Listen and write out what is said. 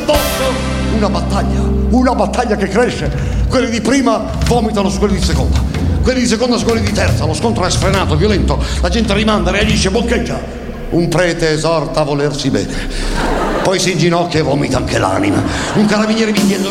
addosso una battaglia che cresce. Quelli di prima vomitano su quelli di seconda, quelli di seconda su quelli di terza, lo scontro è sfrenato, violento, la gente rimanda, reagisce, boccheggia. Un prete esorta a volersi bene, poi si inginocchia e vomita anche l'anima. Un carabiniere vi chiede: